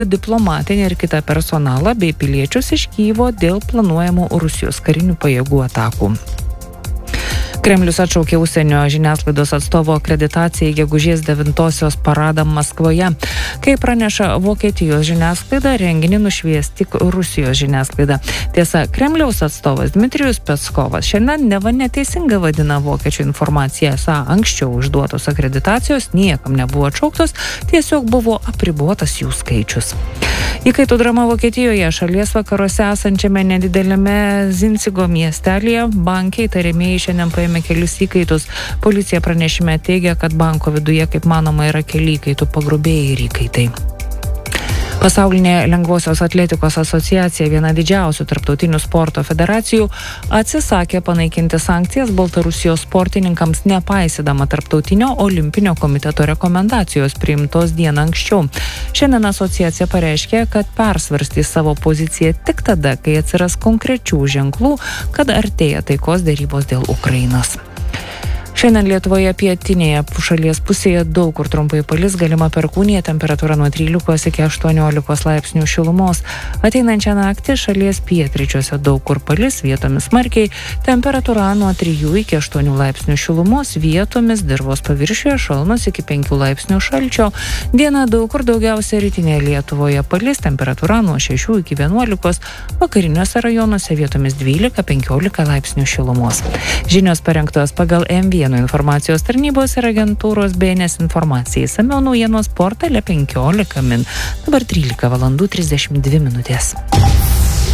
diplomatinį ir kitą personalą bei piliečius iš Kyjivo dėl planuojamų Rusijos karinių pajėgų atakų. Kremlius atšaukė užsienio žiniasklaidos atstovo akreditaciją į gegužės 9-osios paradą Maskvoje. Kaip praneša Vokietijos žiniasklaida, renginį nušvies tik Rusijos žiniasklaida. Tiesa, Kremliaus atstovas Dmitrijus Peskovas šiandien neva neteisingai vadina vokiečių informaciją, esą anksčiau užduotos akreditacijos niekam nebuvo atšauktos, tiesiog buvo apribotas jų skaičius. Įkaitų drama Vokietijoje, šalies vakaruose esančiame nedidelėme Zinzigo miestelėje, bankai įtariamieji šiandien paėmė kelis įkaitus. Policija pranešime teigia, kad banko viduje, kaip manoma, yra keli įkaitų pagrobėjai ir įkaitai. Pasaulinė lengvosios atletikos asociacija, viena didžiausių tarptautinių sporto federacijų, atsisakė panaikinti sankcijas Baltarusijos sportininkams, nepaisydama tarptautinio olimpinio komiteto rekomendacijos priimtos dieną anksčiau. Šiandien asociacija pareiškė, kad persvarstys savo poziciją tik tada, kai atsiras konkrečių ženklų, kad artėja taikos derybos dėl Ukrainos. Šiandien Lietuvoje pietinėje šalies pusėje daug kur trumpai palis, galima perkūnija, temperatūra nuo 13 iki 18 laipsnių šilumos. Ateinančią naktį šalies pietryčiuose daug kur palis, vietomis smarkiai, temperatūra nuo 3 iki 8 laipsnių šilumos, vietomis dirvos paviršiuje šalnos iki 5 laipsnių šalčio. Dieną daug kur daugiausia rytinėje Lietuvoje palis, temperatūra nuo 6 iki 11, vakariniuose rajonuose vietomis 12-15 laipsnių šilumos. Žinios parengtos pagal M1 informacijos tarnybos ir agentūros BNS informacija. Išsamiau naujienos portale 15 min. Dabar 13 valandų 32 minutės.